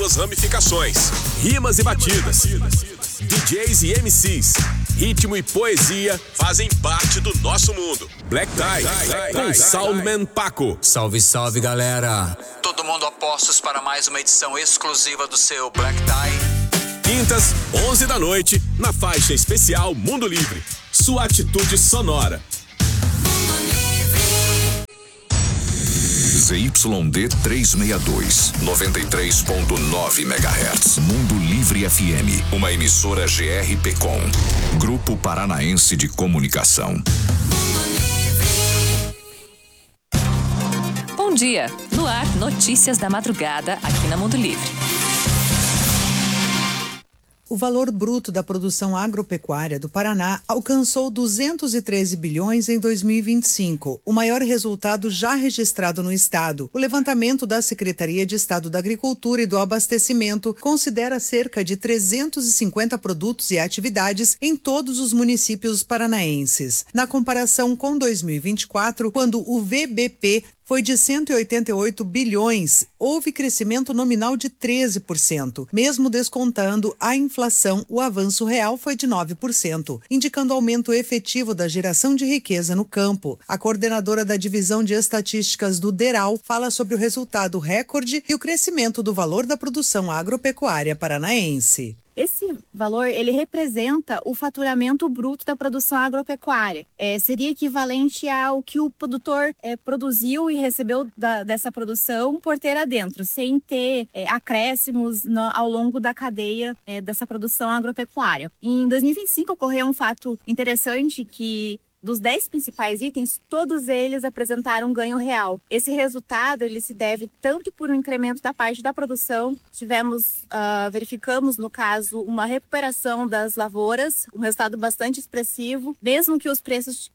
menos ramificações, rimas e batidas. DJs e MCs, ritmo e poesia fazem parte do nosso mundo. Black Tie, com Soundman Paco. Salve, salve, galera. Todo mundo a postos para mais uma edição exclusiva do seu Black Tie. Quintas, 11 da noite, na faixa especial Mundo Livre. Sua atitude sonora. ZYD 362, 93.9 MHz. Mundo Livre FM, uma emissora GRPcom, Grupo Paranaense de Comunicação. Bom dia, no ar, notícias da madrugada aqui na Mundo Livre. O valor bruto da produção agropecuária do Paraná alcançou 213 bilhões em 2025, o maior resultado já registrado no estado. O levantamento da Secretaria de Estado da Agricultura e do Abastecimento considera cerca de 350 produtos e atividades em todos os municípios paranaenses. Na comparação com 2024, quando o VBP foi de 188 bilhões, houve crescimento nominal de 13%. Mesmo descontando a inflação, o avanço real foi de 9%, indicando aumento efetivo da geração de riqueza no campo. A coordenadora da Divisão de Estatísticas do DERAL fala sobre o resultado recorde e o crescimento do valor da produção agropecuária paranaense. Esse valor, ele representa o faturamento bruto da produção agropecuária. Seria equivalente ao que o produtor produziu e recebeu dessa produção porteira dentro, sem ter acréscimos ao longo da cadeia dessa produção agropecuária. Em 2025 ocorreu um fato interessante que dos 10 principais itens, todos eles apresentaram ganho real. Esse resultado ele se deve tanto por um incremento da parte da produção, verificamos no caso uma recuperação das lavouras, um resultado bastante expressivo, mesmo que os preços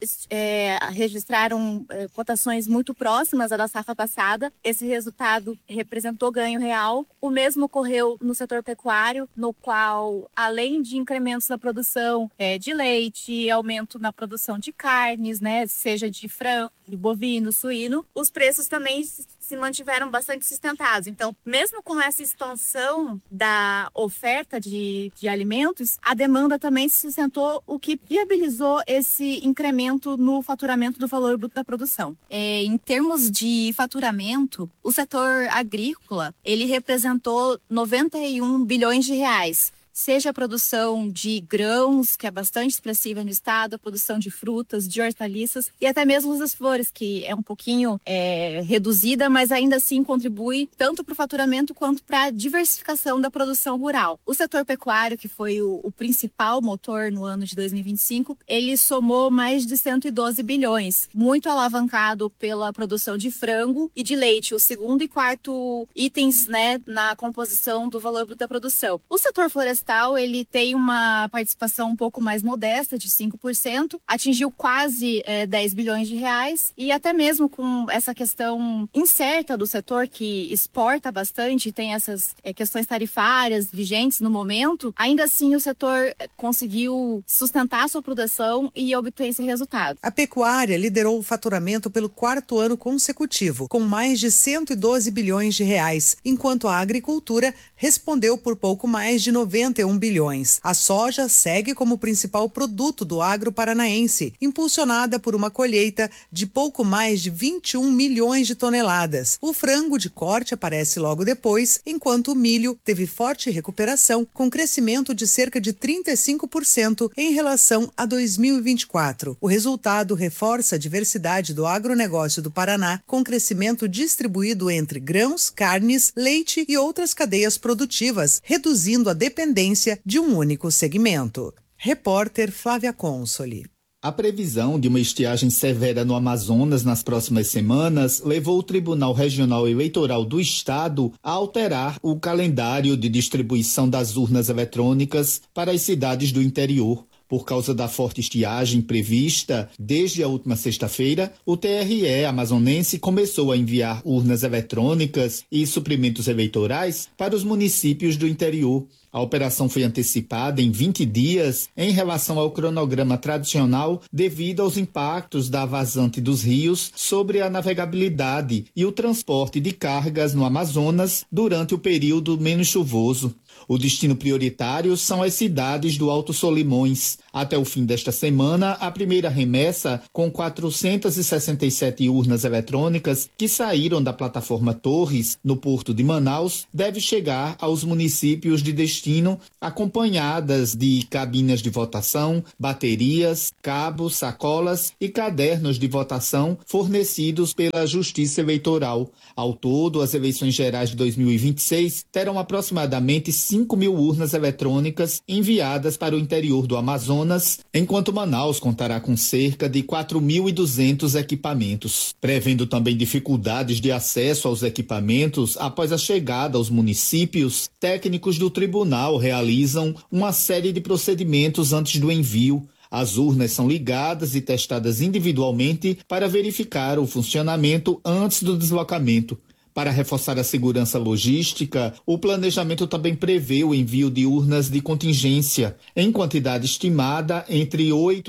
registraram cotações muito próximas à da safra passada, esse resultado representou ganho real. O mesmo ocorreu no setor pecuário, no qual, além de incrementos na produção de leite, aumento na produção de carnes, né, seja de frango, de bovino, suíno, os preços também se mantiveram bastante sustentados. Então, mesmo com essa expansão da oferta de alimentos, a demanda também se sustentou, o que viabilizou esse incremento no faturamento do valor bruto da produção. Em termos de faturamento, o setor agrícola, ele representou 91 bilhões de reais. Seja a produção de grãos, que é bastante expressiva no estado, a produção de frutas, de hortaliças e até mesmo das flores, que é um pouquinho reduzida, mas ainda assim contribui tanto para o faturamento quanto para a diversificação da produção rural. O setor pecuário, que foi o principal motor no ano de 2025, ele somou mais de 112 bilhões, muito alavancado pela produção de frango e de leite, o segundo e quarto itens, né, na composição do valor bruto da produção. O setor florestal ele tem uma participação um pouco mais modesta, de 5%, atingiu quase 10 bilhões de reais, e até mesmo com essa questão incerta do setor, que exporta bastante, tem essas questões tarifárias vigentes no momento, ainda assim o setor conseguiu sustentar a sua produção e obter esse resultado. A pecuária liderou o faturamento pelo quarto ano consecutivo, com mais de 112 bilhões de reais, enquanto a agricultura respondeu por pouco mais de 91 bilhões. A soja segue como principal produto do agro paranaense, impulsionada por uma colheita de pouco mais de 21 milhões de toneladas. O frango de corte aparece logo depois, enquanto o milho teve forte recuperação, com crescimento de cerca de 35% em relação a 2024. O resultado reforça a diversidade do agronegócio do Paraná, com crescimento distribuído entre grãos, carnes, leite e outras cadeias produtivas, reduzindo a dependência de um único segmento. Repórter Flávia Consoli. A previsão de uma estiagem severa no Amazonas nas próximas semanas levou o Tribunal Regional Eleitoral do Estado a alterar o calendário de distribuição das urnas eletrônicas para as cidades do interior. Por causa da forte estiagem prevista desde a última sexta-feira, o TRE amazonense começou a enviar urnas eletrônicas e suprimentos eleitorais para os municípios do interior. A operação foi antecipada em 20 dias em relação ao cronograma tradicional devido aos impactos da vazante dos rios sobre a navegabilidade e o transporte de cargas no Amazonas durante o período menos chuvoso. O destino prioritário são as cidades do Alto Solimões. Até o fim desta semana, a primeira remessa, com 467 urnas eletrônicas que saíram da plataforma Torres, no Porto de Manaus, deve chegar aos municípios de destino, acompanhadas de cabines de votação, baterias, cabos, sacolas e cadernos de votação fornecidos pela Justiça Eleitoral. Ao todo, as eleições gerais de 2026 terão aproximadamente 5 mil urnas eletrônicas enviadas para o interior do Amazonas, enquanto Manaus contará com cerca de 4.200 equipamentos. Prevendo também dificuldades de acesso aos equipamentos após a chegada aos municípios, técnicos do tribunal realizam uma série de procedimentos antes do envio. As urnas são ligadas e testadas individualmente para verificar o funcionamento antes do deslocamento. Para reforçar a segurança logística, o planejamento também prevê o envio de urnas de contingência, em quantidade estimada entre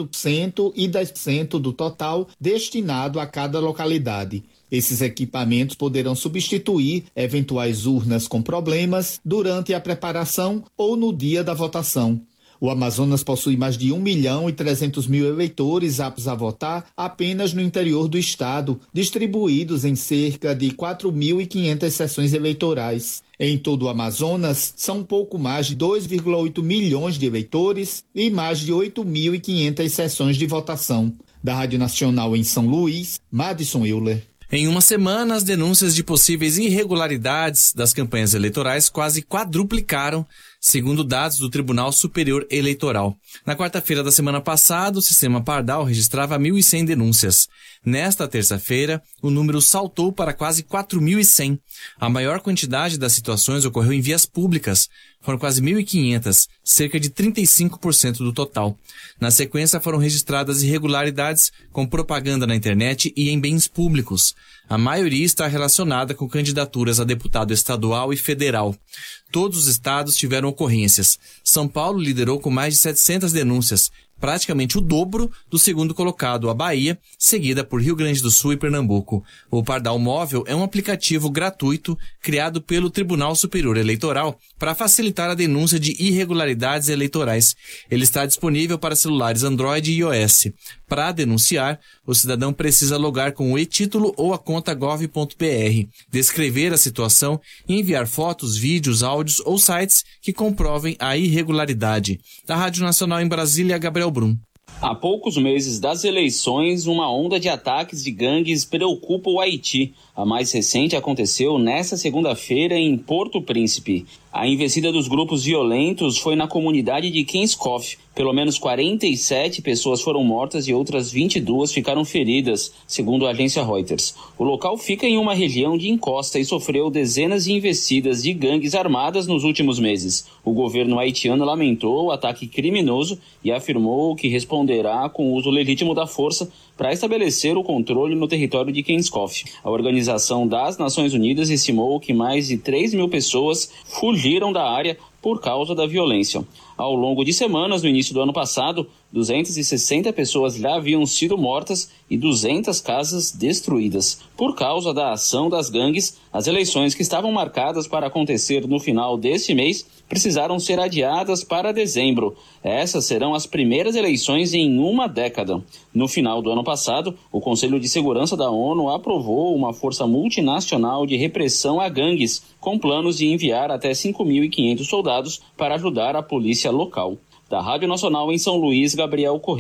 8% e 10% do total destinado a cada localidade. Esses equipamentos poderão substituir eventuais urnas com problemas durante a preparação ou no dia da votação. O Amazonas possui mais de 1.300.000 eleitores aptos a votar apenas no interior do estado, distribuídos em cerca de 4.500 seções eleitorais. Em todo o Amazonas, são pouco mais de 2,8 milhões de eleitores e mais de 8.500 seções de votação. Da Rádio Nacional em São Luís, Madison Euler. Em uma semana, as denúncias de possíveis irregularidades das campanhas eleitorais quase quadruplicaram, segundo dados do Tribunal Superior Eleitoral. Na quarta-feira da semana passada, o sistema Pardal registrava 1.100 denúncias. Nesta terça-feira, o número saltou para quase 4.100. A maior quantidade das situações ocorreu em vias públicas. Foram quase 1.500, cerca de 35% do total. Na sequência, foram registradas irregularidades com propaganda na internet e em bens públicos. A maioria está relacionada com candidaturas a deputado estadual e federal. Todos os estados tiveram ocorrências. São Paulo liderou com mais de 700 denúncias, praticamente o dobro do segundo colocado, a Bahia, seguida por Rio Grande do Sul e Pernambuco. O Pardal Móvel é um aplicativo gratuito criado pelo Tribunal Superior Eleitoral para facilitar a denúncia de irregularidades eleitorais. Ele está disponível para celulares Android e iOS. Para denunciar, o cidadão precisa logar com o e-título ou a conta gov.br, descrever a situação e enviar fotos, vídeos, áudios ou sites que comprovem a irregularidade. Da Rádio Nacional em Brasília, Gabriel Brum. Há poucos meses das eleições, uma onda de ataques de gangues preocupa o Haiti. A mais recente aconteceu nesta segunda-feira em Porto Príncipe. A investida dos grupos violentos foi na comunidade de Kinskoff. Pelo menos 47 pessoas foram mortas e outras 22 ficaram feridas, segundo a agência Reuters. O local fica em uma região de encosta e sofreu dezenas de investidas de gangues armadas nos últimos meses. O governo haitiano lamentou o ataque criminoso e afirmou que responderá com o uso legítimo da força para estabelecer o controle no território de Kinskoff. A Organização das Nações Unidas estimou que mais de 3.000 pessoas fugiram da área por causa da violência. Ao longo de semanas, no início do ano passado, 260 pessoas já haviam sido mortas e 200 casas destruídas. Por causa da ação das gangues, as eleições que estavam marcadas para acontecer no final deste mês precisaram ser adiadas para dezembro. Essas serão as primeiras eleições em uma década. No final do ano passado, o Conselho de Segurança da ONU aprovou uma força multinacional de repressão a gangues, com planos de enviar até 5.500 soldados para ajudar a polícia local. Da Rádio Nacional em São Luís, Gabriel Correa.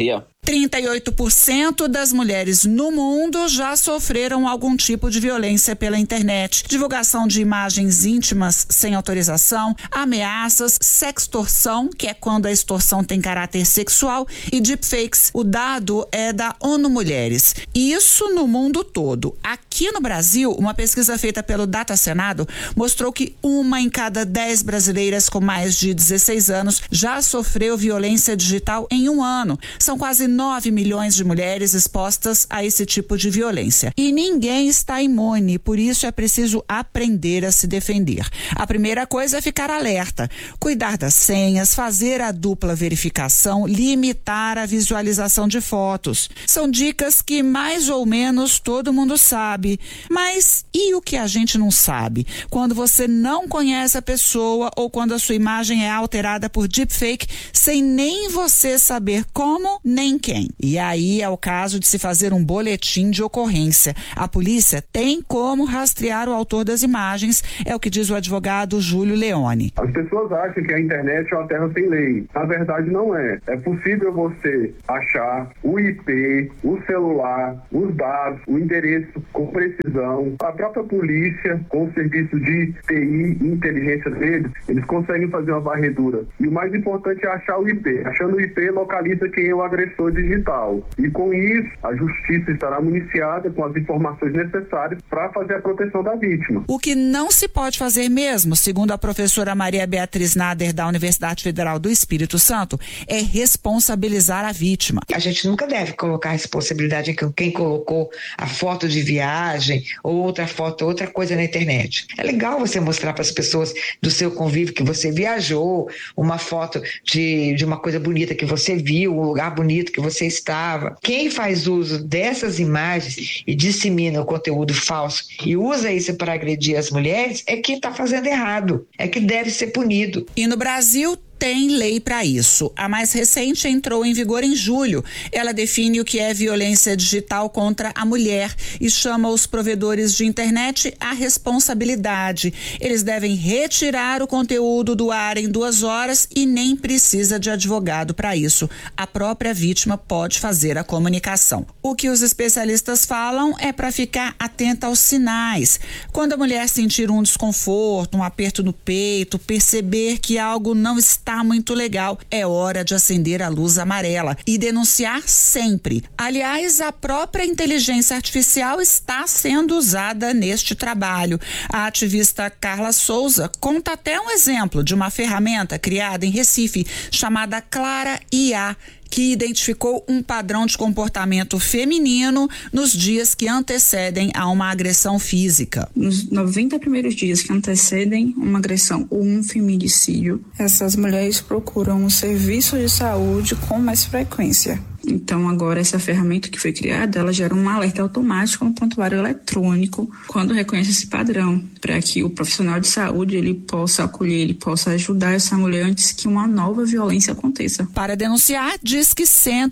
38% das mulheres no mundo já sofreram algum tipo de violência pela internet. Divulgação de imagens íntimas sem autorização, ameaças, sextorção, que é quando a extorsão tem caráter sexual, e deepfakes. O dado é da ONU Mulheres. Isso no mundo todo. Aqui no Brasil, uma pesquisa feita pelo Data Senado mostrou que 1 em cada 10 brasileiras com mais de 16 anos já sofreu violência digital em um ano. São quase 9 milhões de mulheres expostas a esse tipo de violência. E ninguém está imune, por isso é preciso aprender a se defender. A primeira coisa é ficar alerta, cuidar das senhas, fazer a dupla verificação, limitar a visualização de fotos. São dicas que mais ou menos todo mundo sabe. Mas e o que a gente não sabe? Quando você não conhece a pessoa ou quando a sua imagem é alterada por deepfake sem nem você saber como nem quem. E aí é o caso de se fazer um boletim de ocorrência. A polícia tem como rastrear o autor das imagens, é o que diz o advogado Júlio Leone. As pessoas acham que a internet é uma terra sem lei. Na verdade não é. É possível você achar o IP, o celular, os dados, o endereço com precisão. A própria polícia, com o serviço de TI e inteligência deles, eles conseguem fazer uma varredura. E o mais importante é achar o IP. Achando o IP, localiza quem é o agressor digital. E com isso, a justiça estará municiada com as informações necessárias para fazer a proteção da vítima. O que não se pode fazer mesmo, segundo a professora Maria Beatriz Nader da Universidade Federal do Espírito Santo, é responsabilizar a vítima. A gente nunca deve colocar a responsabilidade em quem colocou a foto de viagem ou outra foto, outra coisa na internet. É legal você mostrar para as pessoas do seu convívio que você viajou, uma foto de uma coisa bonita que você viu, um lugar bonito que você estava. Quem faz uso dessas imagens e dissemina o conteúdo falso e usa isso para agredir as mulheres é quem está fazendo errado, é que deve ser punido. E no Brasil tem lei para isso. A mais recente entrou em vigor em julho. Ela define o que é violência digital contra a mulher e chama os provedores de internet à responsabilidade. Eles devem retirar o conteúdo do ar em 2 horas e nem precisa de advogado para isso. A própria vítima pode fazer a comunicação. O que os especialistas falam é para ficar atenta aos sinais. Quando a mulher sentir um desconforto, um aperto no peito, perceber que algo não está muito legal, é hora de acender a luz amarela e denunciar sempre. Aliás, a própria inteligência artificial está sendo usada neste trabalho. A ativista Carla Souza conta até um exemplo de uma ferramenta criada em Recife chamada Clara IA, que identificou um padrão de comportamento feminino nos dias que antecedem a uma agressão física. Nos 90 primeiros dias que antecedem uma agressão ou um feminicídio, essas mulheres procuram um serviço de saúde com mais frequência. Então, agora, essa ferramenta que foi criada, ela gera um alerta automático no prontuário eletrônico quando reconhece esse padrão, para que o profissional de saúde ele possa acolher, ele possa ajudar essa mulher antes que uma nova violência aconteça. Para denunciar, Disque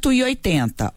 180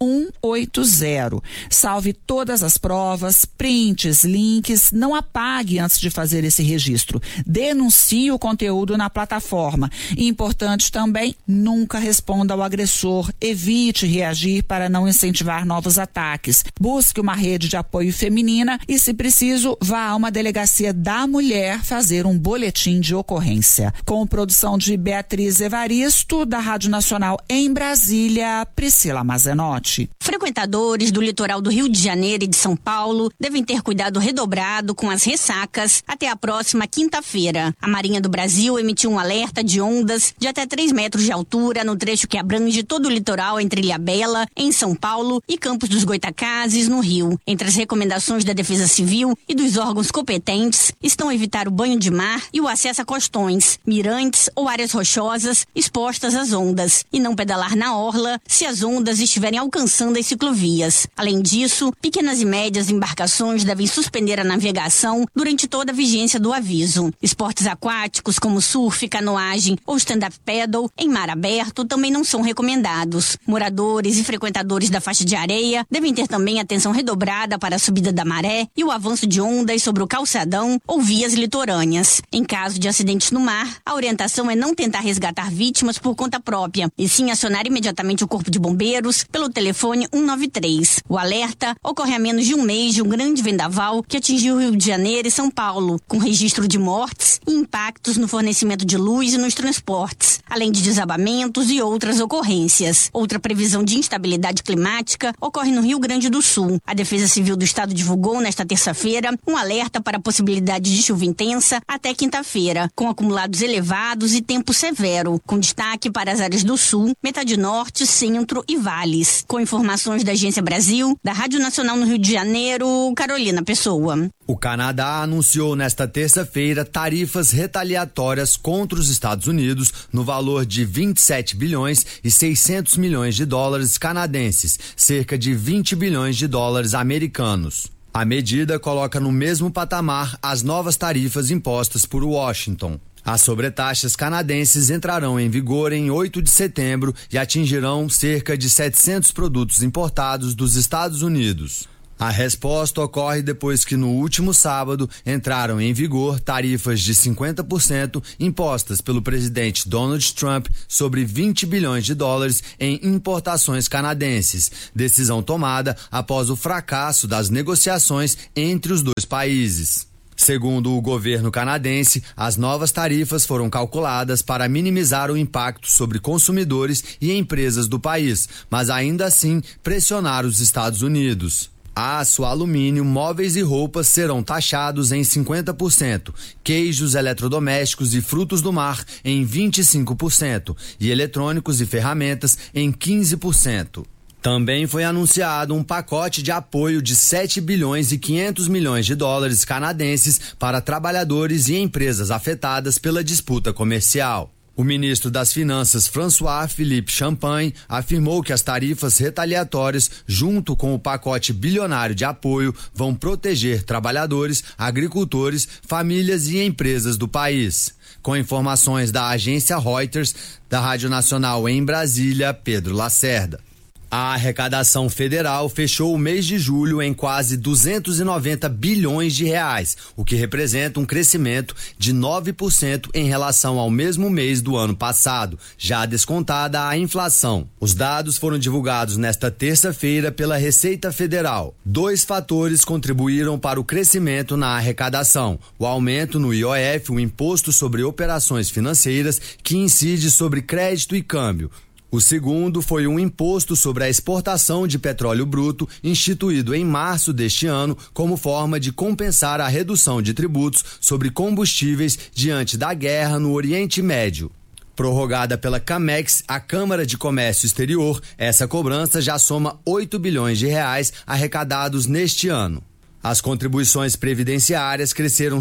180. Salve todas as provas, prints, links, não apague antes de fazer esse registro. Denuncie o conteúdo na plataforma. E importante também, nunca responda ao agressor, evite reagir para não incentivar novos ataques. Busque uma rede de apoio feminina e, se preciso, vá a uma delegacia da mulher fazer um boletim de ocorrência. Com produção de Beatriz Evaristo, da Rádio Nacional em Brasília, Priscila Mazenotti. Frequentadores do litoral do Rio de Janeiro e de São Paulo devem ter cuidado redobrado com as ressacas até a próxima quinta-feira. A Marinha do Brasil emitiu um alerta de ondas de até 3 metros de altura no trecho que abrange todo o litoral entre Ilhabela, em São Paulo, e Campos dos Goitacazes, no Rio. Entre as recomendações da Defesa Civil e dos órgãos competentes estão evitar o banho de mar e o acesso a costões, mirantes ou áreas rochosas expostas às ondas, e não pedalar na orla se as ondas estiverem alcançando as ciclovias. Além disso, pequenas e médias embarcações devem suspender a navegação durante toda a vigência do aviso. Esportes aquáticos como surf, canoagem ou stand-up paddle em mar aberto também não são recomendados. Moradores moradores e frequentadores da faixa de areia devem ter também atenção redobrada para a subida da maré e o avanço de ondas sobre o calçadão ou vias litorâneas. Em caso de acidentes no mar, a orientação é não tentar resgatar vítimas por conta própria, e sim acionar imediatamente o Corpo de Bombeiros pelo telefone 193. O alerta ocorre há menos de um mês de um grande vendaval que atingiu o Rio de Janeiro e São Paulo, com registro de mortes e impactos no fornecimento de luz e nos transportes, além de desabamentos e outras ocorrências. Outra previsão de instabilidade climática ocorre no Rio Grande do Sul. A Defesa Civil do Estado divulgou nesta terça-feira um alerta para a possibilidade de chuva intensa até quinta-feira, com acumulados elevados e tempo severo, com destaque para as áreas do Sul, metade norte, centro e vales. Com informações da Agência Brasil, da Rádio Nacional no Rio de Janeiro, Carolina Pessoa. O Canadá anunciou nesta terça-feira tarifas retaliatórias contra os Estados Unidos no valor de 27 bilhões e 600 milhões de dólares canadenses, cerca de 20 bilhões de dólares americanos. A medida coloca no mesmo patamar as novas tarifas impostas por Washington. As sobretaxas canadenses entrarão em vigor em 8 de setembro e atingirão cerca de 700 produtos importados dos Estados Unidos. A resposta ocorre depois que no último sábado entraram em vigor tarifas de 50% impostas pelo presidente Donald Trump sobre 20 bilhões de dólares em importações canadenses, decisão tomada após o fracasso das negociações entre os dois países. Segundo o governo canadense, as novas tarifas foram calculadas para minimizar o impacto sobre consumidores e empresas do país, mas ainda assim pressionar os Estados Unidos. Aço, alumínio, móveis e roupas serão taxados em 50%, queijos, eletrodomésticos e frutos do mar em 25% e eletrônicos e ferramentas em 15%. Também foi anunciado um pacote de apoio de 7 bilhões e 500 milhões de dólares canadenses para trabalhadores e empresas afetadas pela disputa comercial. O ministro das Finanças, François-Philippe Champagne, afirmou que as tarifas retaliatórias, junto com o pacote bilionário de apoio, vão proteger trabalhadores, agricultores, famílias e empresas do país. Com informações da agência Reuters, da Rádio Nacional em Brasília, Pedro Lacerda. A arrecadação federal fechou o mês de julho em quase 290 bilhões de reais, o que representa um crescimento de 9% em relação ao mesmo mês do ano passado, já descontada a inflação. Os dados foram divulgados nesta terça-feira pela Receita Federal. 2 fatores contribuíram para o crescimento na arrecadação: o aumento no IOF, o Imposto sobre Operações Financeiras, que incide sobre crédito e câmbio. O segundo foi um imposto sobre a exportação de petróleo bruto, instituído em março deste ano como forma de compensar a redução de tributos sobre combustíveis diante da guerra no Oriente Médio. Prorrogada pela CAMEX, a Câmara de Comércio Exterior, essa cobrança já soma 8 bilhões de reais arrecadados neste ano. As contribuições previdenciárias cresceram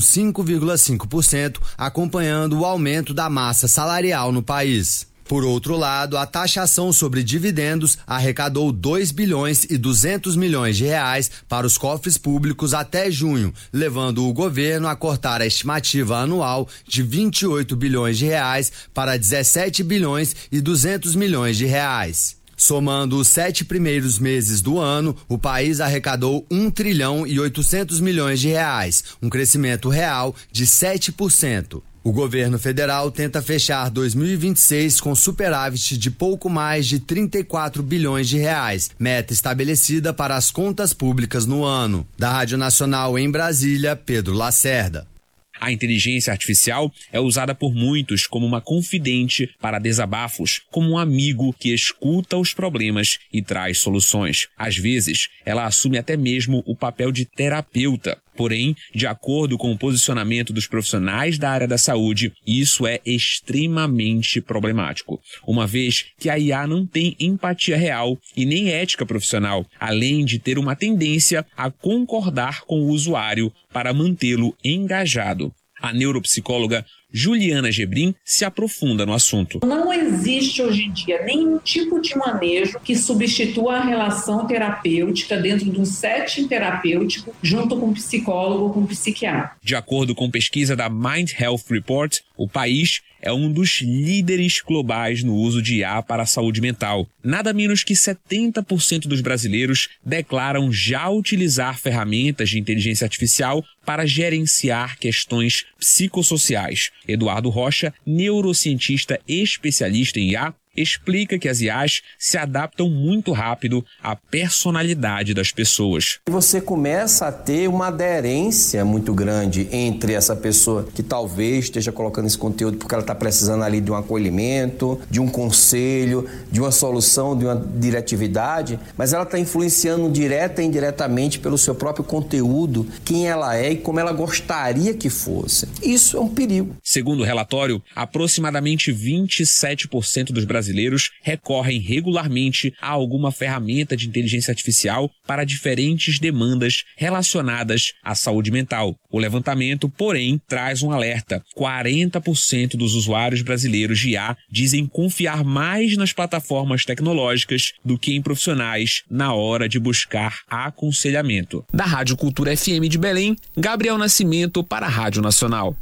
5,5%, acompanhando o aumento da massa salarial no país. Por outro lado, a taxação sobre dividendos arrecadou 2 bilhões e 200 milhões de reais para os cofres públicos até junho, levando o governo a cortar a estimativa anual de 28 bilhões de reais para 17 bilhões e 200 milhões de reais. Somando os 7 primeiros meses do ano, o país arrecadou 1 trilhão e 800 milhões de reais, um crescimento real de 7%. O governo federal tenta fechar 2026 com superávit de pouco mais de 34 bilhões de reais, meta estabelecida para as contas públicas no ano. Da Rádio Nacional em Brasília, Pedro Lacerda. A inteligência artificial é usada por muitos como uma confidente para desabafos, como um amigo que escuta os problemas e traz soluções. Às vezes, ela assume até mesmo o papel de terapeuta. Porém, de acordo com o posicionamento dos profissionais da área da saúde, isso é extremamente problemático, uma vez que a IA não tem empatia real e nem ética profissional, além de ter uma tendência a concordar com o usuário para mantê-lo engajado. A neuropsicóloga Juliana Gebrim se aprofunda no assunto. Não existe hoje em dia nenhum tipo de manejo que substitua a relação terapêutica dentro de um setting terapêutico junto com psicólogo ou com psiquiatra. De acordo com pesquisa da Mind Health Report, o país é um dos líderes globais no uso de IA para a saúde mental. Nada menos que 70% dos brasileiros declaram já utilizar ferramentas de inteligência artificial para gerenciar questões psicossociais. Eduardo Rocha, neurocientista especialista em IA, explica que as IAs se adaptam muito rápido à personalidade das pessoas. Você começa a ter uma aderência muito grande entre essa pessoa que talvez esteja colocando esse conteúdo porque ela está precisando ali de um acolhimento, de um conselho, de uma solução, de uma diretividade, mas ela está influenciando direta e indiretamente pelo seu próprio conteúdo, quem ela é e como ela gostaria que fosse. Isso é um perigo. Segundo o relatório, aproximadamente 27% dos brasileiros recorrem regularmente a alguma ferramenta de inteligência artificial para diferentes demandas relacionadas à saúde mental. O levantamento, porém, traz um alerta. 40% dos usuários brasileiros de IA dizem confiar mais nas plataformas tecnológicas do que em profissionais na hora de buscar aconselhamento. Da Rádio Cultura FM de Belém, Gabriel Nascimento para a Rádio Nacional.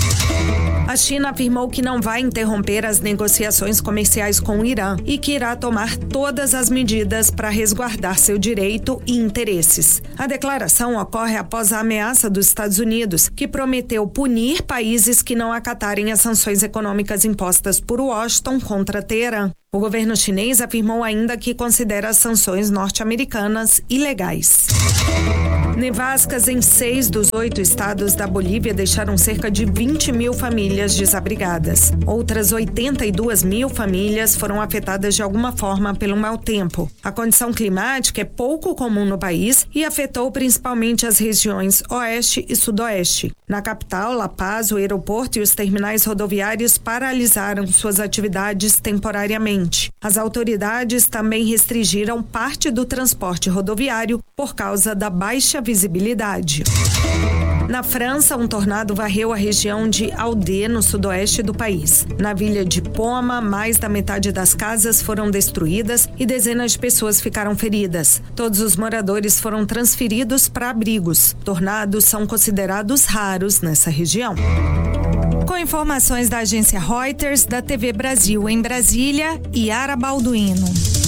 A China afirmou que não vai interromper as negociações comerciais com o Irã e que irá tomar todas as medidas para resguardar seu direito e interesses. A declaração ocorre após a ameaça dos Estados Unidos, que prometeu punir países que não acatarem as sanções econômicas impostas por Washington contra Teherã. O governo chinês afirmou ainda que considera as sanções norte-americanas ilegais. Nevascas em 6 dos 8 estados da Bolívia deixaram cerca de 20 mil famílias desabrigadas. Outras 82 mil famílias foram afetadas de alguma forma pelo mau tempo. A condição climática é pouco comum no país e afetou principalmente as regiões oeste e sudoeste. Na capital, La Paz, o aeroporto e os terminais rodoviários paralisaram suas atividades temporariamente. As autoridades também restringiram parte do transporte rodoviário por causa da baixa visibilidade. Na França, um tornado varreu a região de Aldé, no sudoeste do país. Na vila de Poma, mais da metade das casas foram destruídas e dezenas de pessoas ficaram feridas. Todos os moradores foram transferidos para abrigos. Tornados são considerados raros nessa região. Com informações da agência Reuters, da TV Brasil em Brasília, Yara Balduino.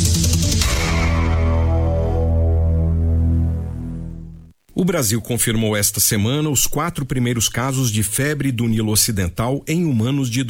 O Brasil confirmou esta semana os 4 primeiros casos de febre do Nilo Ocidental em humanos de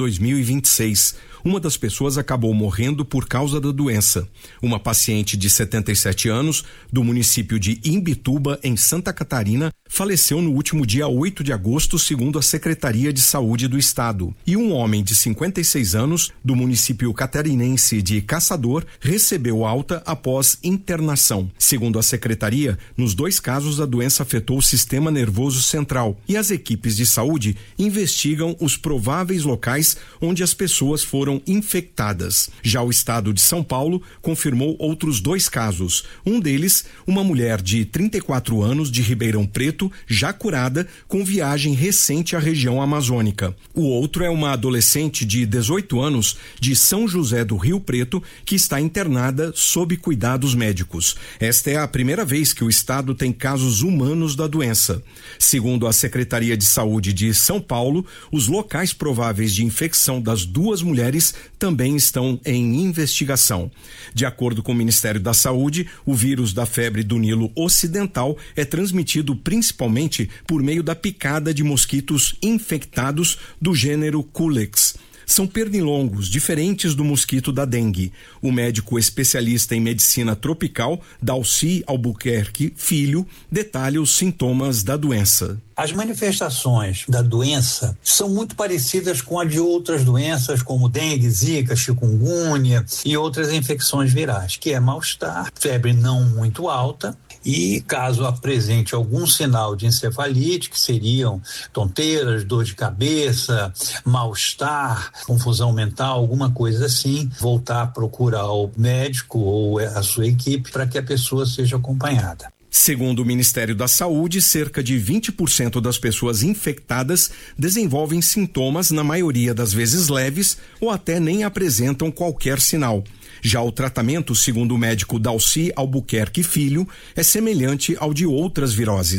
2026. Uma das pessoas acabou morrendo por causa da doença. Uma paciente de 77 anos, do município de Imbituba, em Santa Catarina, faleceu no último dia 8 de agosto, segundo a Secretaria de Saúde do Estado. E um homem de 56 anos, do município catarinense de Caçador, recebeu alta após internação. Segundo a Secretaria, nos 2 casos a doença afetou o sistema nervoso central e as equipes de saúde investigam os prováveis locais onde as pessoas foram infectadas. Já o estado de São Paulo confirmou outros 2 casos. Um deles, uma mulher de 34 anos de Ribeirão Preto, já curada, com viagem recente à região amazônica. O outro é uma adolescente de 18 anos de São José do Rio Preto, que está internada sob cuidados médicos. Esta é a primeira vez que o estado tem casos humanos da doença. Segundo a Secretaria de Saúde de São Paulo, os locais prováveis de infecção das 2 mulheres também estão em investigação. De acordo com o Ministério da Saúde, o vírus da febre do Nilo Ocidental é transmitido principalmente por meio da picada de mosquitos infectados do gênero Culex. São pernilongos diferentes do mosquito da dengue. O médico especialista em medicina tropical, Dalci Albuquerque Filho, detalha os sintomas da doença. As manifestações da doença são muito parecidas com a de outras doenças, como dengue, zika, chikungunya e outras infecções virais, que é mal-estar, febre não muito alta e, caso apresente algum sinal de encefalite, que seriam tonteiras, dor de cabeça, mal-estar, confusão mental, alguma coisa assim, voltar a procurar o médico ou a sua equipe para que a pessoa seja acompanhada. Segundo o Ministério da Saúde, cerca de 20% das pessoas infectadas desenvolvem sintomas, na maioria das vezes leves, ou até nem apresentam qualquer sinal. Já o tratamento, segundo o médico Dalci Albuquerque Filho, é semelhante ao de outras viroses.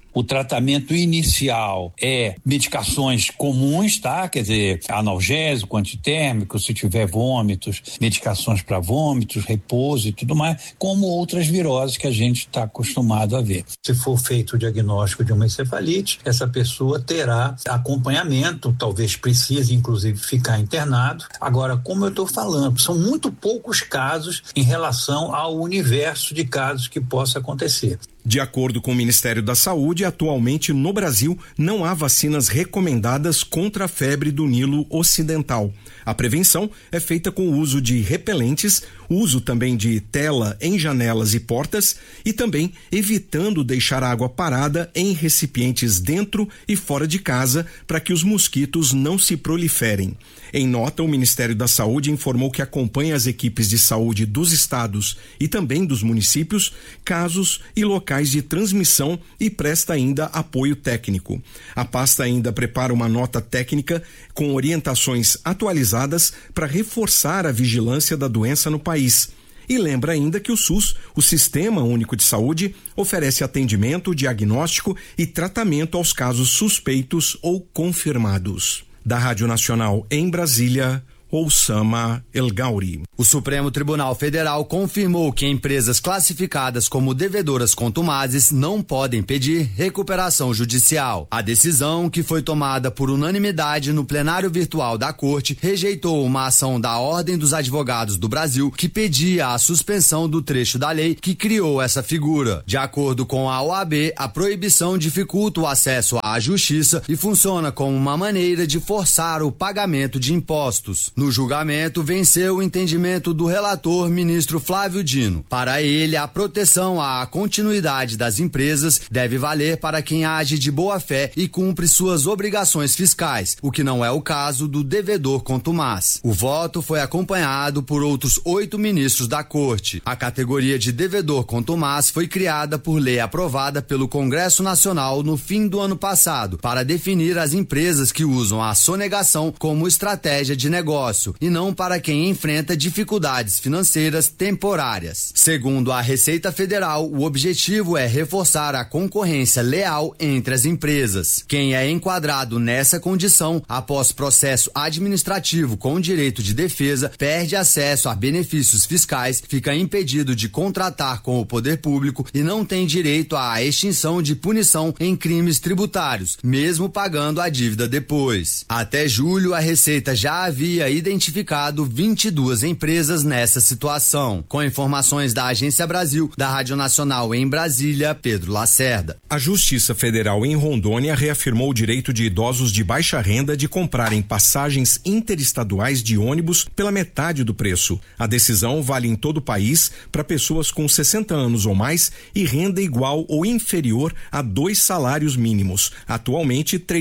O tratamento inicial é medicações comuns, tá? Quer dizer, analgésico, antitérmico, se tiver vômitos, medicações para vômitos, repouso e tudo mais, como outras viroses que a gente está acostumado a ver. Se for feito o diagnóstico de uma encefalite, essa pessoa terá acompanhamento, talvez precise inclusive ficar internado. Agora, como eu estou falando, são muito poucos casos em relação ao universo de casos que possa acontecer. De acordo com o Ministério da Saúde, atualmente no Brasil não há vacinas recomendadas contra a febre do Nilo Ocidental. A prevenção é feita com o uso de repelentes, uso também de tela em janelas e portas e também evitando deixar água parada em recipientes dentro e fora de casa para que os mosquitos não se proliferem. Em nota, o Ministério da Saúde informou que acompanha as equipes de saúde dos estados e também dos municípios, casos e locais de transmissão e presta ainda apoio técnico. A pasta ainda prepara uma nota técnica com orientações atualizadas para reforçar a vigilância da doença no país. E lembra ainda que o SUS, o Sistema Único de Saúde, oferece atendimento, diagnóstico e tratamento aos casos suspeitos ou confirmados. Da Rádio Nacional em Brasília, Oussama El Gauri. O Supremo Tribunal Federal confirmou que empresas classificadas como devedoras contumazes não podem pedir recuperação judicial. A decisão, que foi tomada por unanimidade no plenário virtual da Corte, rejeitou uma ação da Ordem dos Advogados do Brasil que pedia a suspensão do trecho da lei que criou essa figura. De acordo com a OAB, a proibição dificulta o acesso à justiça e funciona como uma maneira de forçar o pagamento de impostos. No julgamento, venceu o entendimento do relator, ministro Flávio Dino. Para ele, a proteção à continuidade das empresas deve valer para quem age de boa fé e cumpre suas obrigações fiscais, o que não é o caso do devedor contumaz. O voto foi acompanhado por outros 8 ministros da Corte. A categoria de devedor contumaz foi criada por lei aprovada pelo Congresso Nacional no fim do ano passado, para definir as empresas que usam a sonegação como estratégia de negócio e não para quem enfrenta dificuldades financeiras temporárias. Segundo a Receita Federal, o objetivo é reforçar a concorrência leal entre as empresas. Quem é enquadrado nessa condição, após processo administrativo com direito de defesa, perde acesso a benefícios fiscais, fica impedido de contratar com o poder público e não tem direito à extinção de punição em crimes tributários, mesmo pagando a dívida depois. Até julho, a Receita já havia identificado 22 empresas nessa situação. Com informações da Agência Brasil, da Rádio Nacional em Brasília, Pedro Lacerda. A Justiça Federal em Rondônia reafirmou o direito de idosos de baixa renda de comprarem passagens interestaduais de ônibus pela metade do preço. A decisão vale em todo o país para pessoas com 60 anos ou mais e renda igual ou inferior a 2 salários mínimos, atualmente R$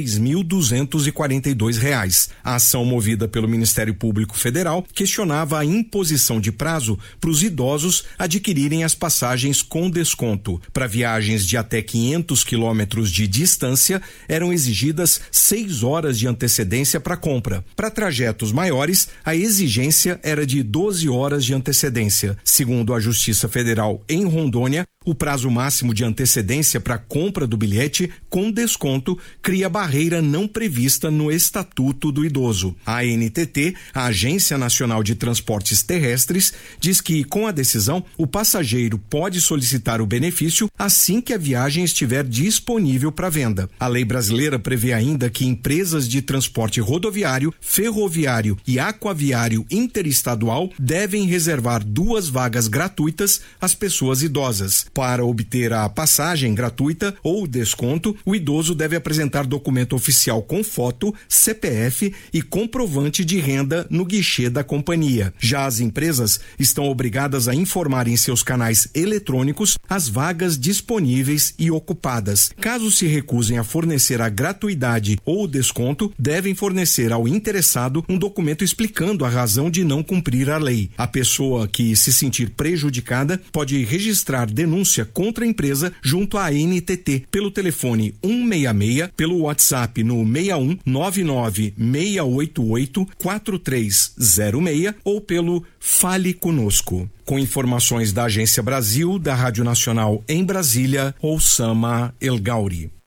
3.242. A ação movida pelo Ministério Público Federal questionava a imposição de prazo para os idosos adquirirem as passagens com desconto. Para viagens de até 500 quilômetros de distância, eram exigidas 6 horas de antecedência para compra. Para trajetos maiores, a exigência era de 12 horas de antecedência. Segundo a Justiça Federal em Rondônia, o prazo máximo de antecedência para compra do bilhete com desconto cria barreira não prevista no Estatuto do Idoso. A ANTT, a Agência Nacional de Transportes Terrestres, diz que, com a decisão, o passageiro pode solicitar o benefício assim que a viagem estiver disponível para venda. A lei brasileira prevê ainda que empresas de transporte rodoviário, ferroviário e aquaviário interestadual devem reservar 2 vagas gratuitas às pessoas idosas. Para obter a passagem gratuita ou desconto, o idoso deve apresentar documento oficial com foto, CPF e comprovante de renda no guichê da companhia. Já as empresas estão obrigadas a informar em seus canais eletrônicos as vagas disponíveis e ocupadas. Caso se recusem a fornecer a gratuidade ou o desconto, devem fornecer ao interessado um documento explicando a razão de não cumprir a lei. A pessoa que se sentir prejudicada pode registrar denúncia contra a empresa junto à ANTT pelo telefone 166, pelo WhatsApp no 61 99 688 4306 ou pelo Fale Conosco. Com informações da Agência Brasil, da Rádio Nacional em Brasília, Oussama El Gauri.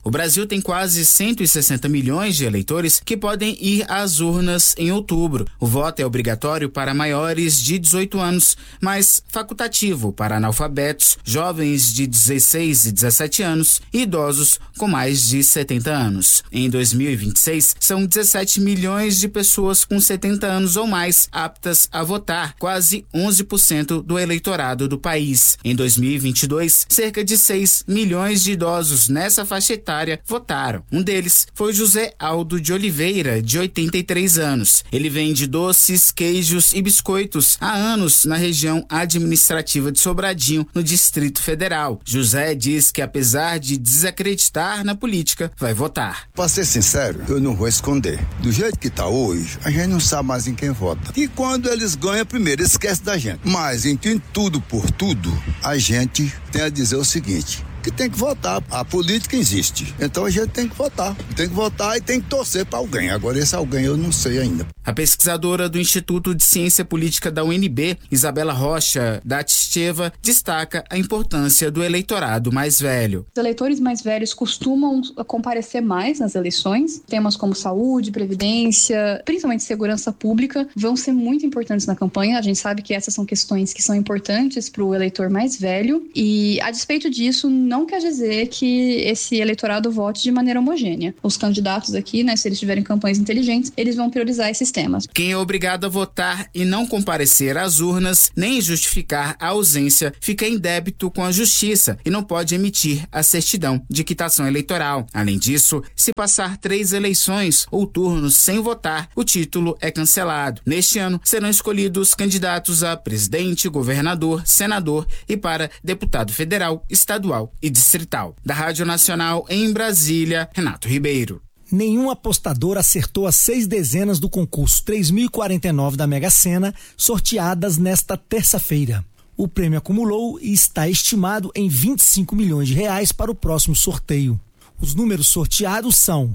O Brasil tem quase 160 milhões de eleitores que podem ir às urnas em outubro. O voto é obrigatório para maiores de 18 anos, mas facultativo para analfabetos, jovens de 16 e 17 anos e idosos com mais de 70 anos. Em 2026, são 17 milhões de pessoas com 70 anos ou mais aptas a votar, quase 11% do eleitorado do país. Em 2022, cerca de 6 milhões de idosos nessa faixa etária votaram. Um deles foi José Aldo de Oliveira, de 83 anos. Ele vende doces, queijos e biscoitos há anos na região administrativa de Sobradinho, no Distrito Federal. José diz que, apesar de desacreditar na política, vai votar. Para ser sincero, eu não vou esconder. Do jeito que está hoje, a gente não sabe mais em quem vota. E quando eles ganham, primeiro esquece da gente. Mas em tudo por tudo, a gente tem a dizer o seguinte: que tem que votar. A política existe. Então a gente tem que votar. Tem que votar e tem que torcer para alguém. Agora esse alguém eu não sei ainda. A pesquisadora do Instituto de Ciência Política da UNB, Isabela Rocha da Atisteva, destaca a importância do eleitorado mais velho. Os eleitores mais velhos costumam comparecer mais nas eleições. Temas como saúde, previdência, principalmente segurança pública, vão ser muito importantes na campanha. A gente sabe que essas são questões que são importantes para o eleitor mais velho. E, a despeito disso, não quer dizer que esse eleitorado vote de maneira homogênea. Os candidatos aqui, se eles tiverem campanhas inteligentes, eles vão priorizar esses temas. Quem é obrigado a votar e não comparecer às urnas, nem justificar a ausência, fica em débito com a justiça e não pode emitir a certidão de quitação eleitoral. Além disso, se passar 3 eleições ou turnos sem votar, o título é cancelado. Neste ano, serão escolhidos candidatos a presidente, governador, senador e para deputado federal, estadual e distrital. Da Rádio Nacional em Brasília, Renato Ribeiro. Nenhum apostador acertou as 6 dezenas do concurso 3.049 da Mega Sena, sorteadas nesta terça-feira. O prêmio acumulou e está estimado em 25 milhões de reais para o próximo sorteio. Os números sorteados são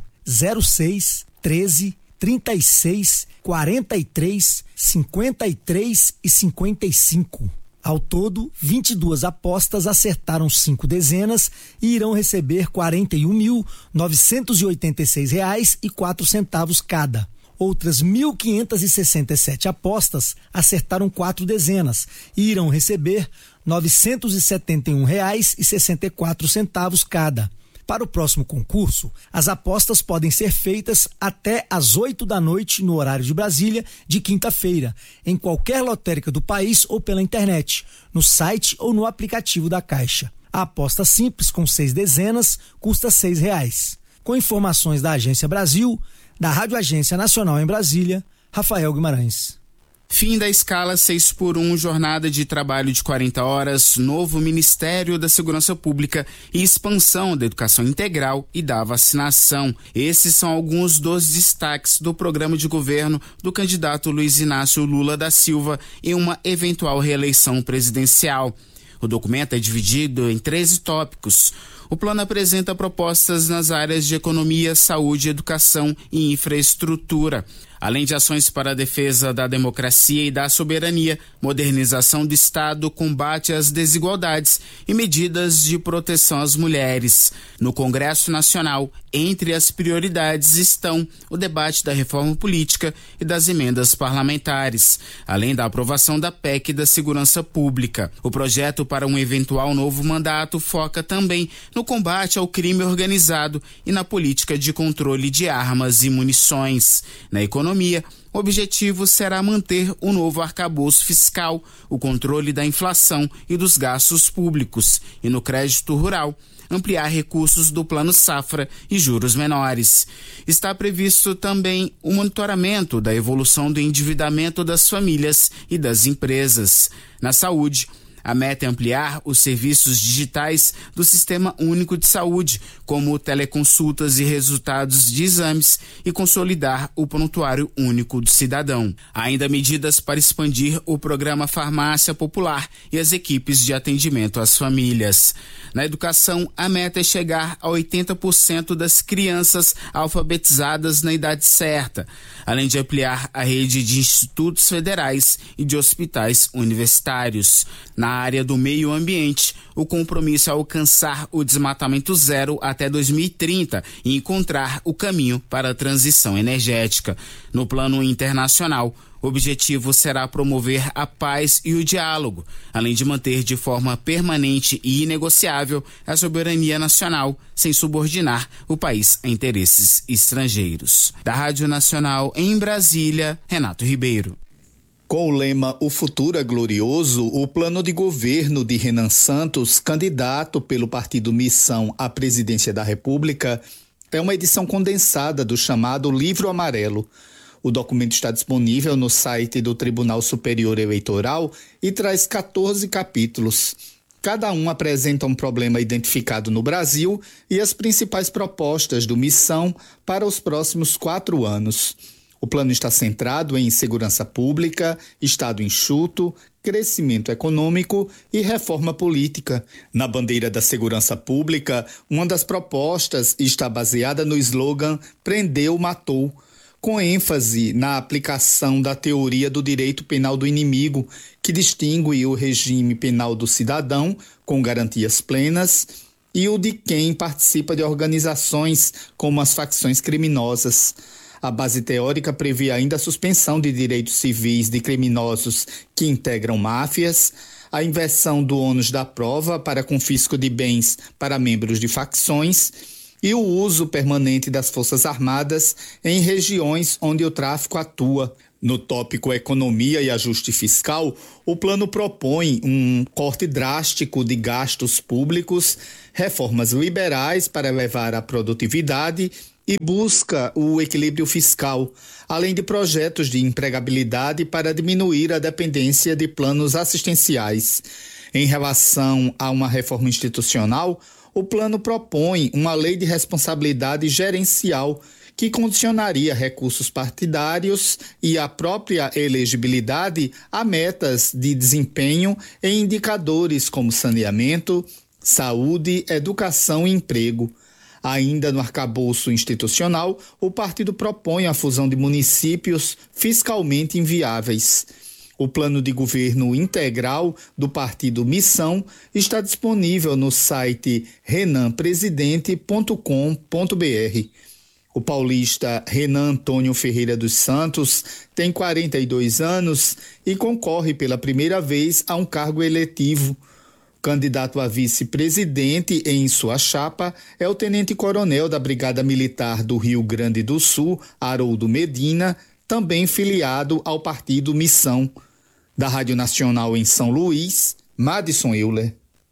06, 13, 36, 43, 53 e 55. Ao todo, 22 apostas acertaram 5 dezenas e irão receber R$ 41.986,04 cada. Outras 1.567 apostas acertaram 4 dezenas e irão receber R$ 971,64 cada. Para o próximo concurso, as apostas podem ser feitas até às 8 da noite no horário de Brasília, de quinta-feira, em qualquer lotérica do país ou pela internet, no site ou no aplicativo da Caixa. A aposta simples com 6 dezenas custa R$ 6. Com informações da Agência Brasil, da Rádio Agência Nacional em Brasília, Rafael Guimarães. Fim da escala 6x1, jornada de trabalho de 40 horas, novo Ministério da Segurança Pública e expansão da educação integral e da vacinação. Esses são alguns dos destaques do programa de governo do candidato Luiz Inácio Lula da Silva em uma eventual reeleição presidencial. O documento é dividido em 13 tópicos. O plano apresenta propostas nas áreas de economia, saúde, educação e infraestrutura, além de ações para a defesa da democracia e da soberania, modernização do Estado, combate às desigualdades e medidas de proteção às mulheres. No Congresso Nacional, entre as prioridades estão o debate da reforma política e das emendas parlamentares, além da aprovação da PEC da Segurança Pública. O projeto para um eventual novo mandato foca também no combate ao crime organizado e na política de controle de armas e munições. Na economia, o objetivo será manter o novo arcabouço fiscal, o controle da inflação e dos gastos públicos, e no crédito rural, ampliar recursos do Plano Safra e juros menores. Está previsto também o monitoramento da evolução do endividamento das famílias e das empresas. Na saúde, a meta é ampliar os serviços digitais do Sistema Único de Saúde, como teleconsultas e resultados de exames, e consolidar o Prontuário Único do Cidadão. Há ainda medidas para expandir o programa Farmácia Popular e as equipes de atendimento às famílias. Na educação, a meta é chegar a 80% das crianças alfabetizadas na idade certa, além de ampliar a rede de institutos federais e de hospitais universitários. Na área do meio ambiente. O compromisso é alcançar o desmatamento zero até 2030 e encontrar o caminho para a transição energética. No plano internacional, o objetivo será promover a paz e o diálogo, além de manter de forma permanente e inegociável a soberania nacional, sem subordinar o país a interesses estrangeiros. Da Rádio Nacional em Brasília, Renato Ribeiro. Com o lema O Futuro é Glorioso, o plano de governo de Renan Santos, candidato pelo partido Missão à presidência da República, é uma edição condensada do chamado Livro Amarelo. O documento está disponível no site do Tribunal Superior Eleitoral e traz 14 capítulos. Cada um apresenta um problema identificado no Brasil e as principais propostas do Missão para os próximos 4 anos. O plano está centrado em segurança pública, Estado enxuto, crescimento econômico e reforma política. Na bandeira da segurança pública, uma das propostas está baseada no slogan "Prendeu, matou", com ênfase na aplicação da teoria do direito penal do inimigo, que distingue o regime penal do cidadão, com garantias plenas, e o de quem participa de organizações como as facções criminosas. A base teórica prevê ainda a suspensão de direitos civis de criminosos que integram máfias, a inversão do ônus da prova para confisco de bens para membros de facções e o uso permanente das Forças Armadas em regiões onde o tráfico atua. No tópico Economia e Ajuste Fiscal, o plano propõe um corte drástico de gastos públicos, reformas liberais para elevar a produtividade e busca o equilíbrio fiscal, além de projetos de empregabilidade para diminuir a dependência de planos assistenciais. Em relação a uma reforma institucional, o plano propõe uma lei de responsabilidade gerencial que condicionaria recursos partidários e a própria elegibilidade a metas de desempenho em indicadores como saneamento, saúde, educação e emprego. Ainda no arcabouço institucional, o partido propõe a fusão de municípios fiscalmente inviáveis. O plano de governo integral do partido Missão está disponível no site renanpresidente.com.br. O paulista Renan Antônio Ferreira dos Santos tem 42 anos e concorre pela primeira vez a um cargo eletivo. Candidato a vice-presidente em sua chapa é o tenente-coronel da Brigada Militar do Rio Grande do Sul, Haroldo Medina, também filiado ao partido Missão. Da Rádio Nacional em São Luís, Madison Euler.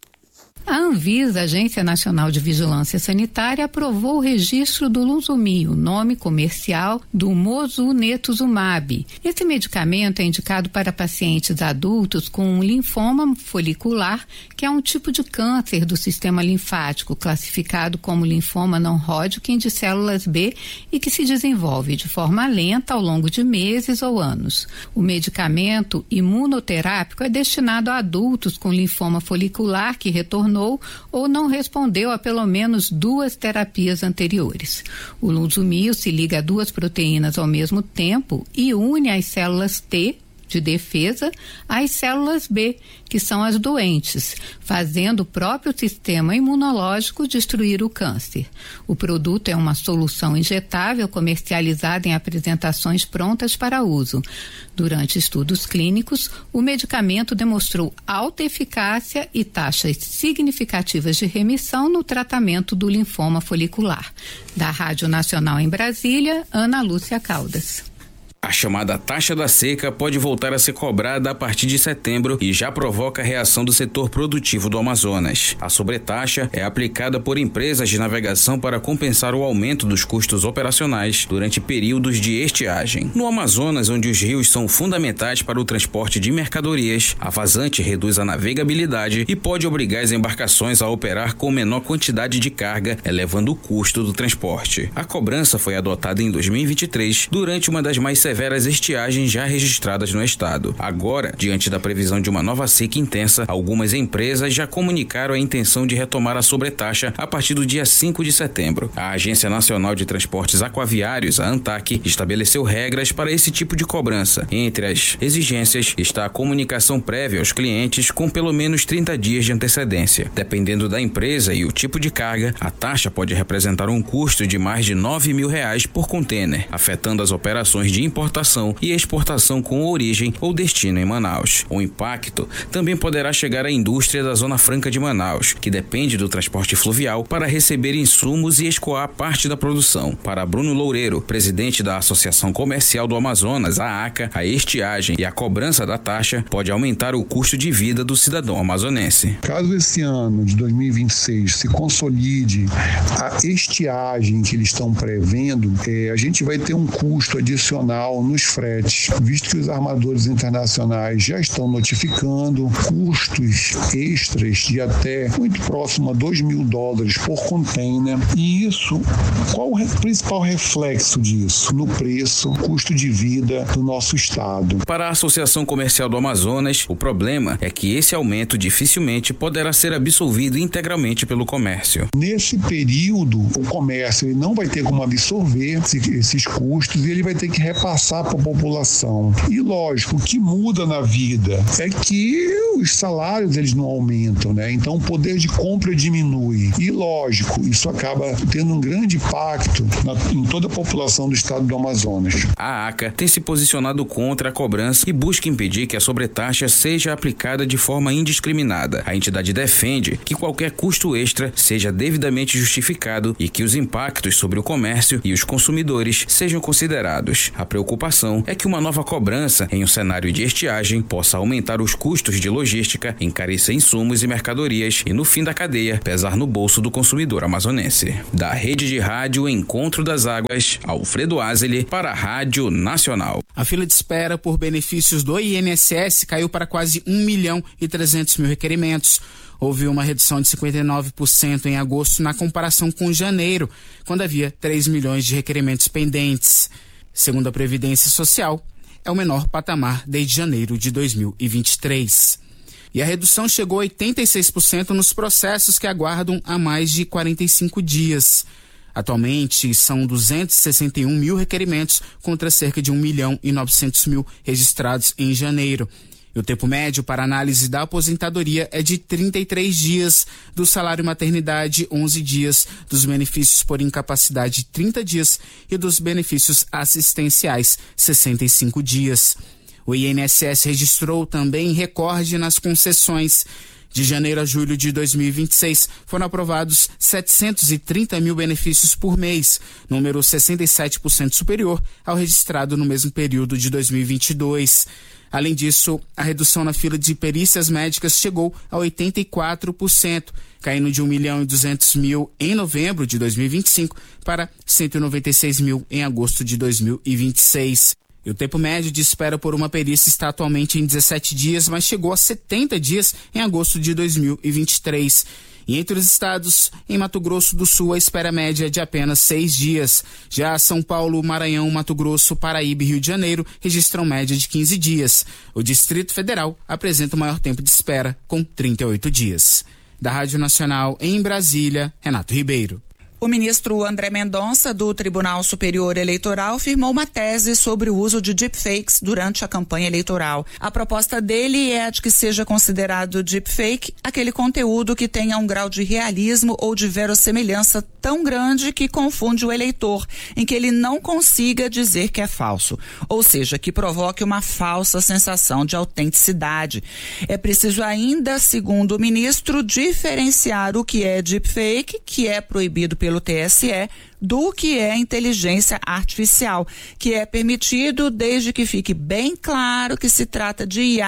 A Anvisa, Agência Nacional de Vigilância Sanitária, aprovou o registro do Lunsumio, nome comercial do Mosunetuzumab. Esse medicamento é indicado para pacientes adultos com linfoma folicular, que é um tipo de câncer do sistema linfático, classificado como linfoma não Hodgkin de células B e que se desenvolve de forma lenta ao longo de meses ou anos. O medicamento imunoterápico é destinado a adultos com linfoma folicular que retornou ou não respondeu a pelo menos 2 terapias anteriores. O Lunsumio se liga a 2 proteínas ao mesmo tempo e une as células T de defesa às células B, que são as doentes, fazendo o próprio sistema imunológico destruir o câncer. O produto é uma solução injetável comercializada em apresentações prontas para uso. Durante estudos clínicos, o medicamento demonstrou alta eficácia e taxas significativas de remissão no tratamento do linfoma folicular. Da Rádio Nacional em Brasília, Ana Lúcia Caldas. A chamada taxa da seca pode voltar a ser cobrada a partir de setembro e já provoca a reação do setor produtivo do Amazonas. A sobretaxa é aplicada por empresas de navegação para compensar o aumento dos custos operacionais durante períodos de estiagem. No Amazonas, onde os rios são fundamentais para o transporte de mercadorias, a vazante reduz a navegabilidade e pode obrigar as embarcações a operar com menor quantidade de carga, elevando o custo do transporte. A cobrança foi adotada em 2023 durante uma das mais severas estiagens já registradas no estado. Agora, diante da previsão de uma nova seca intensa, algumas empresas já comunicaram a intenção de retomar a sobretaxa a partir do dia 5 de setembro. A Agência Nacional de Transportes Aquaviários, a ANTAQ, estabeleceu regras para esse tipo de cobrança. Entre as exigências está a comunicação prévia aos clientes com pelo menos 30 dias de antecedência. Dependendo da empresa e o tipo de carga, a taxa pode representar um custo de mais de R$9 mil por container, afetando as operações de importação e exportação com origem ou destino em Manaus. O impacto também poderá chegar à indústria da Zona Franca de Manaus, que depende do transporte fluvial para receber insumos e escoar parte da produção. Para Bruno Loureiro, presidente da Associação Comercial do Amazonas, a ACA, a estiagem e a cobrança da taxa pode aumentar o custo de vida do cidadão amazonense. Caso esse ano de 2026 se consolide a estiagem que eles estão prevendo, a gente vai ter um custo adicional nos fretes, visto que os armadores internacionais já estão notificando custos extras de até muito próximo a $2 mil por container. E isso, qual o principal reflexo disso? No preço, custo de vida do nosso estado. Para a Associação Comercial do Amazonas, o problema é que esse aumento dificilmente poderá ser absorvido integralmente pelo comércio. Nesse período, o comércio ele não vai ter como absorver esses custos e ele vai ter que repassar para a população. E lógico, o que muda na vida é que os salários eles não aumentam, né? Então o poder de compra diminui. E lógico, isso acaba tendo um grande impacto em toda a população do estado do Amazonas. A ACA tem se posicionado contra a cobrança e busca impedir que a sobretaxa seja aplicada de forma indiscriminada. A entidade defende que qualquer custo extra seja devidamente justificado e que os impactos sobre o comércio e os consumidores sejam considerados. A preocupação é que uma nova cobrança em um cenário de estiagem possa aumentar os custos de logística, encarecer insumos e mercadorias e, no fim da cadeia, pesar no bolso do consumidor amazonense. Da Rede de Rádio Encontro das Águas, Alfredo Azeli para a Rádio Nacional. A fila de espera por benefícios do INSS caiu para quase 1.300.000 requerimentos. Houve uma redução de 59% em agosto na comparação com janeiro, quando havia 3 milhões de requerimentos pendentes. Segundo a Previdência Social, é o menor patamar desde janeiro de 2023. E a redução chegou a 86% nos processos que aguardam há mais de 45 dias. Atualmente, são 261 mil requerimentos contra cerca de 1.900.000 registrados em janeiro. E o tempo médio para análise da aposentadoria é de 33 dias, do salário maternidade 11 dias, dos benefícios por incapacidade 30 dias e dos benefícios assistenciais 65 dias. O INSS registrou também recorde nas concessões. De janeiro a julho de 2026, foram aprovados 730 mil benefícios por mês, número 67% superior ao registrado no mesmo período de 2022. Além disso, a redução na fila de perícias médicas chegou a 84%, caindo de 1.200.000 em novembro de 2025 para 196 mil em agosto de 2026. E o tempo médio de espera por uma perícia está atualmente em 17 dias, mas chegou a 70 dias em agosto de 2023. E entre os estados, em Mato Grosso do Sul, a espera média é de apenas 6 dias. Já São Paulo, Maranhão, Mato Grosso, Paraíba e Rio de Janeiro registram média de 15 dias. O Distrito Federal apresenta o maior tempo de espera, com 38 dias. Da Rádio Nacional, em Brasília, Renato Ribeiro. O ministro André Mendonça, do Tribunal Superior Eleitoral, firmou uma tese sobre o uso de deepfakes durante a campanha eleitoral. A proposta dele é a de que seja considerado deepfake aquele conteúdo que tenha um grau de realismo ou de verossemelhança tão grande que confunde o eleitor, em que ele não consiga dizer que é falso, ou seja, que provoque uma falsa sensação de autenticidade. É preciso ainda, segundo o ministro, diferenciar o que é deepfake, que é proibido pelo TSE, do que é inteligência artificial, que é permitido desde que fique bem claro que se trata de IA,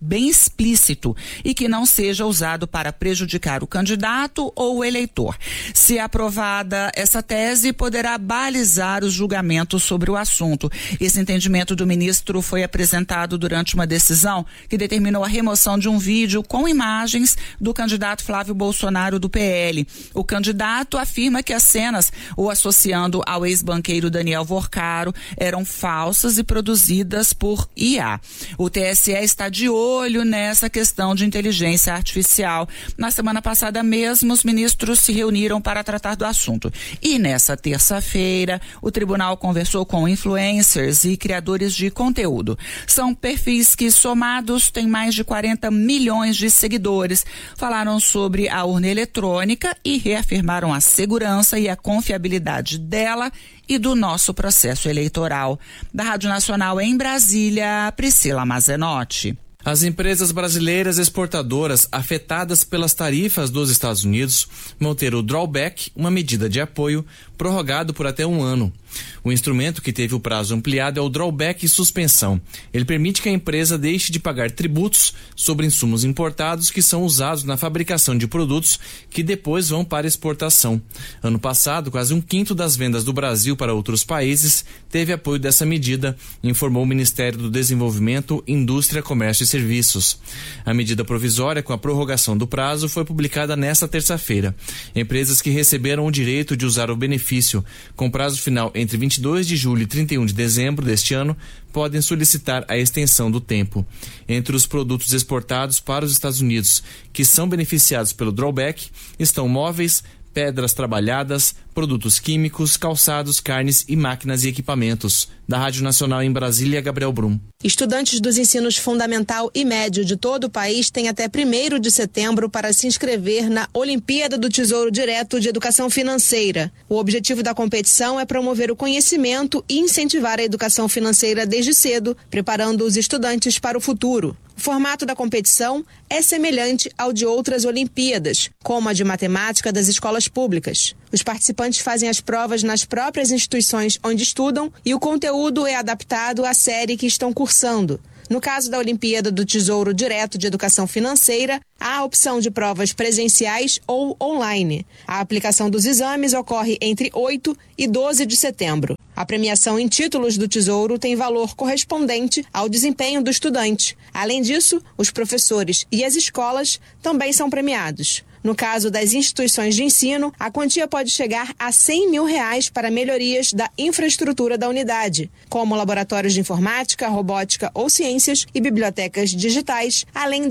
bem explícito e que não seja usado para prejudicar o candidato ou o eleitor. Se aprovada, essa tese poderá balizar os julgamentos sobre o assunto. Esse entendimento do ministro foi apresentado durante uma decisão que determinou a remoção de um vídeo com imagens do candidato Flávio Bolsonaro do PL. O candidato afirma que as cenas o associando ao ex-banqueiro Daniel Vorcaro eram falsas e produzidas por IA. O TSE está de olho nessa questão de inteligência artificial. Na semana passada mesmo, os ministros se reuniram para tratar do assunto. E nessa terça-feira, o tribunal conversou com influencers e criadores de conteúdo. São perfis que, somados, têm mais de 40 milhões de seguidores. Falaram sobre a urna eletrônica e reafirmaram a segurança e a confiabilidade dela e do nosso processo eleitoral. Da Rádio Nacional em Brasília, Priscila Mazenotti. As empresas brasileiras exportadoras afetadas pelas tarifas dos Estados Unidos vão ter o drawback, uma medida de apoio, prorrogado por até 1 ano. O instrumento que teve o prazo ampliado é o drawback e suspensão. Ele permite que a empresa deixe de pagar tributos sobre insumos importados que são usados na fabricação de produtos que depois vão para exportação. Ano passado, quase 1/5 das vendas do Brasil para outros países teve apoio dessa medida, informou o Ministério do Desenvolvimento, Indústria, Comércio e Serviços. A medida provisória com a prorrogação do prazo foi publicada nesta terça-feira. Empresas que receberam o direito de usar o benefício com prazo final entre 22 de julho e 31 de dezembro deste ano podem solicitar a extensão do tempo. Entre os produtos exportados para os Estados Unidos que são beneficiados pelo drawback estão móveis, pedras trabalhadas, produtos químicos, calçados, carnes e máquinas e equipamentos. Da Rádio Nacional em Brasília, Gabriel Brum. Estudantes dos ensinos fundamental e médio de todo o país têm até 1º de setembro para se inscrever na Olimpíada do Tesouro Direto de Educação Financeira. O objetivo da competição é promover o conhecimento e incentivar a educação financeira desde cedo, preparando os estudantes para o futuro. O formato da competição é semelhante ao de outras Olimpíadas, como a de matemática das escolas públicas. Os participantes fazem as provas nas próprias instituições onde estudam e o conteúdo é adaptado à série que estão cursando. No caso da Olimpíada do Tesouro Direto de Educação Financeira, há a opção de provas presenciais ou online. A aplicação dos exames ocorre entre 8 e 12 de setembro. A premiação em títulos do Tesouro tem valor correspondente ao desempenho do estudante. Além disso, os professores e as escolas também são premiados. No caso das instituições de ensino, a quantia pode chegar a R$100 mil para melhorias da infraestrutura da unidade, como laboratórios de informática, robótica ou ciências e bibliotecas digitais, além